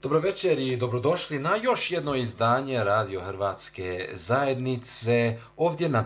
Dobro večer i dobrodošli na još jedno izdanje Radio Hrvatske zajednice ovdje na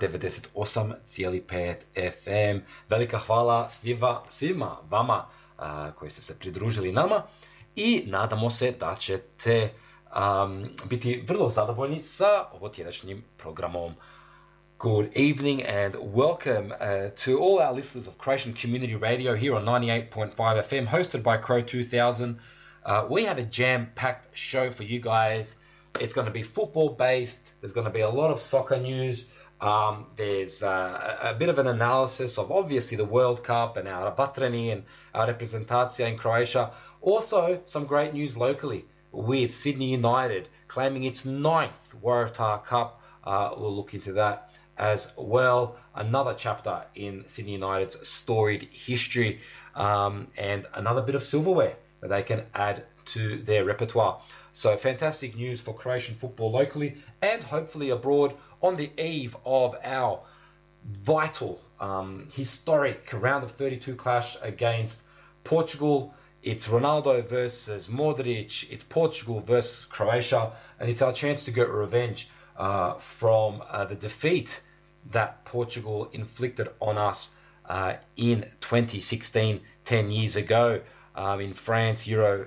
98,5 FM. Velika hvala svima vama koji ste se pridružili nama i nadamo se da ćete biti vrlo zadovoljni sa ovotjedašnjim programom. Good evening and welcome to all our listeners of Croatian Community Radio here on 98.5 FM, hosted by Crow 2000. We have a jam-packed show for you guys. It's going to be football-based. There's going to be a lot of soccer news. There's a bit of an analysis of obviously the World Cup and our Vatreni and our representacija in Croatia. Also, some great news locally with Sydney United claiming its 9th Waratah Cup. We'll look into that as well. Another chapter in Sydney United's storied history and another bit of silverware that they can add to their repertoire. So fantastic news for Croatian football locally and hopefully abroad on the eve of our vital, historic round of 32 clash against Portugal. It's Ronaldo versus Modric, it's Portugal versus Croatia, and it's our chance to get revenge from the defeat that Portugal inflicted on us in 2016, 10 years ago. In France, Euro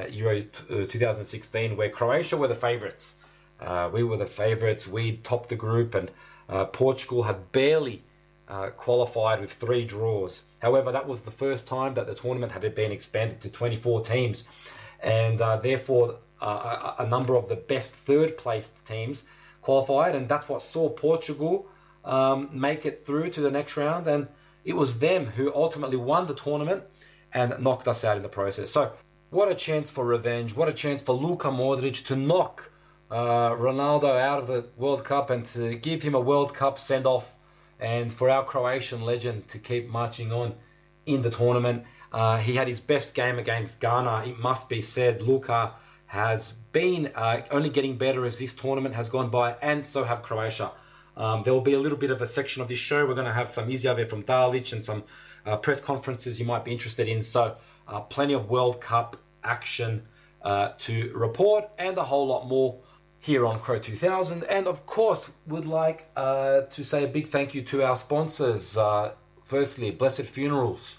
2016, where Croatia were the favourites. We were the favourites. We topped the group, and Portugal had barely qualified with 3 draws. However, that was the first time that the tournament had been expanded to 24 teams, and therefore a number of the best third-placed teams qualified, and that's what saw Portugal make it through to the next round, and it was them who ultimately won the tournament and knocked us out in the process. So, what a chance for revenge. What a chance for Luka Modric to knock Ronaldo out of the World Cup and to give him a World Cup send-off, and for our Croatian legend to keep marching on in the tournament. He had his best game against Ghana, it must be said. Luka has been only getting better as this tournament has gone by, and so have Croatia. There will be a little bit of a section of this show. We're going to have some izjave from Dalic and some press conferences you might be interested in. So plenty of World Cup action to report and a whole lot more here on Crow 2000. And of course, would like to say a big thank you to our sponsors. Firstly, Blessed Funerals.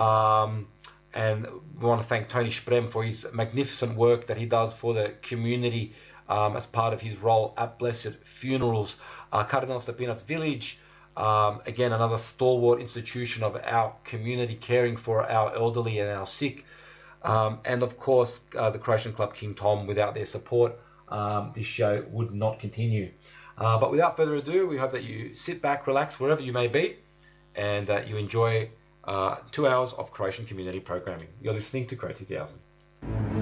And we want to thank Tony Sprem for his magnificent work that he does for the community as part of his role at Blessed Funerals. Cardinal Stepinac Village, again, another stalwart institution of our community, caring for our elderly and our sick. And of course, the Croatian Club King Tom. Without their support, this show would not continue. But without further ado, we hope that you sit back, relax, wherever you may be, and that you enjoy 2 hours of Croatian community programming. You're listening to Crow 2000.